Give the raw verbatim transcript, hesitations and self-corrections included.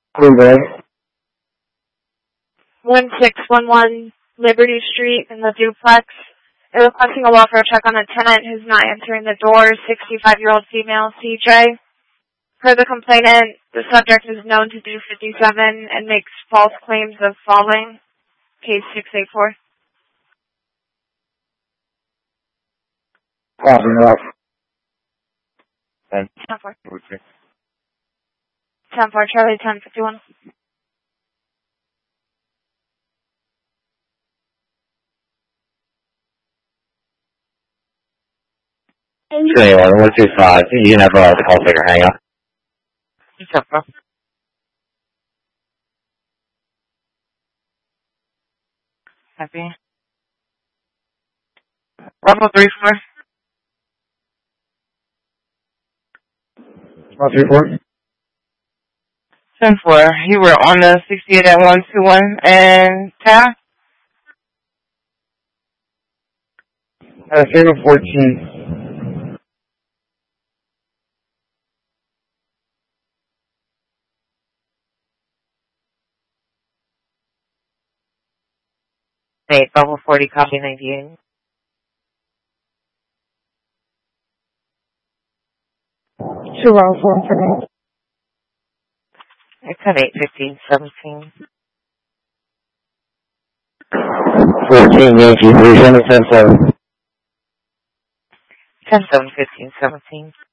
Greenway. one six one one Liberty Street in the duplex. They're requesting a welfare check on a tenant who's not answering the door, sixty-five-year-old female, C J. Per the complainant, the subject is known to do fifty-seven and makes false claims of falling. Case six eight four. Crossing it up. ten four. ten four, Charlie, ten fifty-one. three one one two five. You can have uh, the call taker hang up. ten four. Happy. Bravo three four. One three four. ten four. You were on the sixty-eight at one two one and Tara? Uh, zero fourteen. Eight, Bravo forty, copy ninety-eight. Two round four for me. It's at eight fifteen seventeen. Fourteen Yankee three seven ten seven. ten seven fifteen seventeen.